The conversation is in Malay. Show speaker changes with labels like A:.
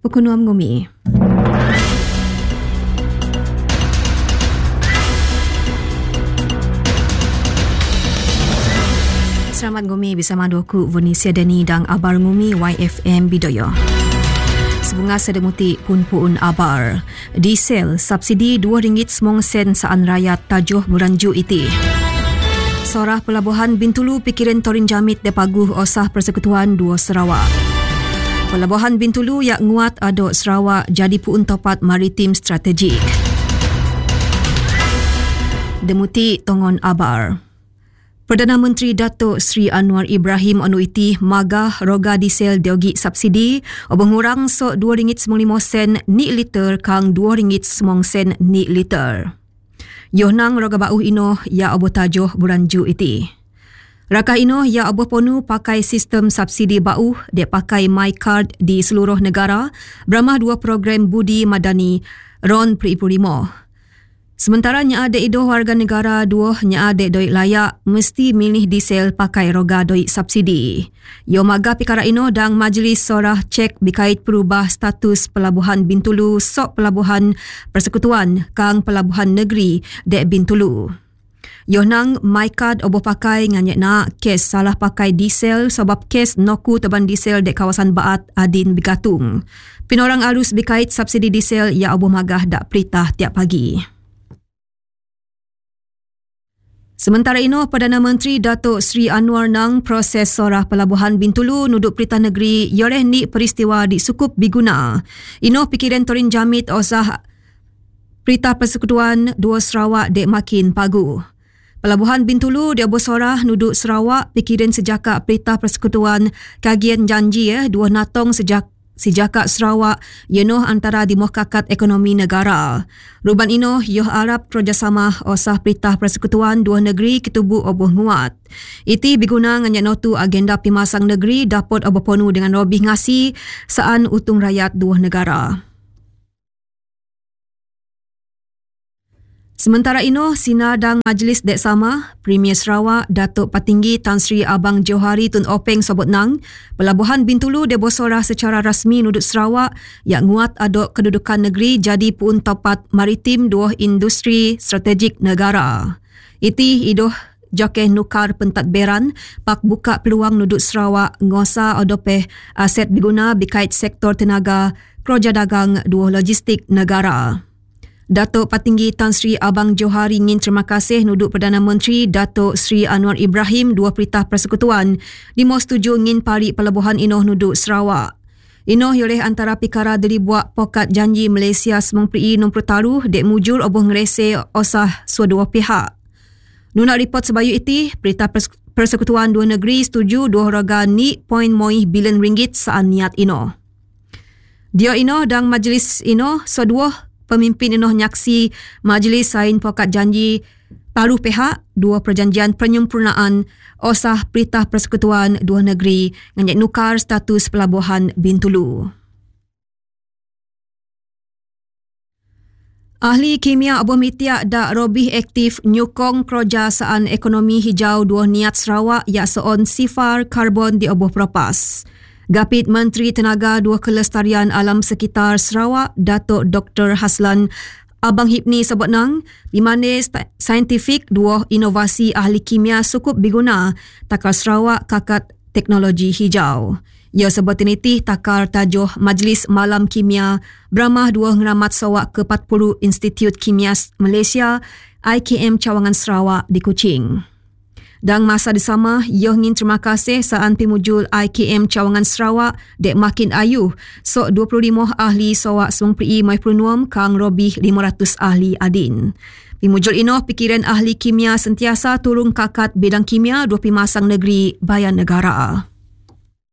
A: Pekenuam Ngumi. Selamat Ngumi bersama aku Vanessa Dani dan Abar Ngumi YFM Bidoyo. Sebunga sedemuti pun abar. Diesel subsidi RM2.9 saan rakyat tajuh beranju iti. Sorah Pelabuhan Bintulu pikiran Torin Jamit depaguh osah Persekutuan 2 Sarawak. Pelabuhan Bintulu yang nguat adok Sarawak jadi puun topat maritim strategik. Demuti tongon abar. Perdana Menteri Datuk Seri Anwar Ibrahim anuiti magah roga diesel diogi subsidi obong sok RM2.95 ni liter kang RM2.9 ni liter. Yohnang roga bauh ino ya obo tajuh beranju iti. Rakah ino ya obo ponu pakai sistem subsidi bauh dek pakai MyCard di seluruh negara beramah 2 program budi madani RON per-5. Sementara nya ada idoh warga negara 2 nya ada doi layak mesti milih diesel pakai roga doi subsidi. Yo maga pikara ino dang majlis sorah cek bikait perubah status Pelabuhan Bintulu sok Pelabuhan Persekutuan kang Pelabuhan Negeri dek Bintulu. Yo nang MyCard obo pakai nganyek nak kes salah pakai diesel sebab kes noku teban diesel dek kawasan Baat Adin Bigatung. Pinorang arus bikait subsidi diesel ya obo magah dak peritah tiap pagi. Sementara itu, Perdana Menteri Datuk Seri Anwar nang proses sorah Pelabuhan Bintulu nuduk Perintah Negeri yoreh ni peristiwa di Sukup Biguna. Ino pikiran Torin Jamit osah Perintah Persekutuan 2 Sarawak dek makin pagu. Pelabuhan Bintulu dia bersorah nuduk Sarawak pikiran sejaka Perintah Persekutuan kagian janji 2 natong sejaka Sarawak yenoh antara Demokrat Ekonomi Negara. Ruban ino yoh Arab kerjasama osah Perintah Persekutuan 2 negeri ketubu oboh nguat. Iti biguna nganyat notu agenda pimasang negeri dapat oboh ponu dengan robih ngasi saan utung rakyat 2 negara. Sementara itu, sinadang Majlis Dek Sama, Premier Sarawak, Datuk Patinggi Tan Sri Abang Johari Tun Openg sebut nang, Pelabuhan Bintulu debosorah secara rasmi nudut Sarawak yang nguat adok kedudukan negeri jadi puun topat maritim 2 industri strategik negara. Iti idoh jokeh nukar pentadbiran pak buka peluang nudut Sarawak ngosa odopeh aset diguna bikait sektor tenaga, kerja dagang 2 logistik negara. Datuk Patinggi Tan Sri Abang Johari ingin terima kasih nuduk Perdana Menteri Datuk Sri Anwar Ibrahim 2 Perintah Persekutuan dimo setuju ingin parik pelabuhan inoh nuduk Sarawak. Inoh oleh antara pikara dari buat pokat janji Malaysia semang peri nombor taruh dek mujur oboh ngerese osah sua-dua pihak. Nuna report sebayu iti, Perintah Persekutuan 2 negeri setuju 2 roga ni RM0.moih bilion saan niat inoh. Dia inoh dan majlis inoh sua-dua pemimpin inoh nyaksi majlis sain pokat janji taruh pihak 2 perjanjian penyempurnaan osah Perintah Persekutuan 2 negeri nganyek nukar status Pelabuhan Bintulu. Ahli kimia Abu Mitiak dak robih aktif nyukong kerjasaan ekonomi hijau 2 niat Sarawak ya seon sifar karbon di Abu Propas. Gapit Menteri Tenaga 2 Kelestarian Alam Sekitar Sarawak, Datuk Dr. Haslan Abang Hipni sebut nang, bimane saintifik 2 inovasi ahli kimia cukup diguna takar Sarawak kakat teknologi hijau. Ia sebut ini takar tajuh Majlis Malam Kimia beramah 2 ngeramat sawak ke 40 Institut Kimia Malaysia IKM Cawangan Sarawak di Kuching. Dan masa disama, ia ingin terima kasih saan pimujul IKM Cawangan Sarawak dek makin ayuh sok 25 ahli sawak semang peri mai penuam kang robih 500 ahli adin. Pimujul ino pikiran ahli kimia sentiasa turun kakat bidang kimia 2 pimasang negeri bayan negara.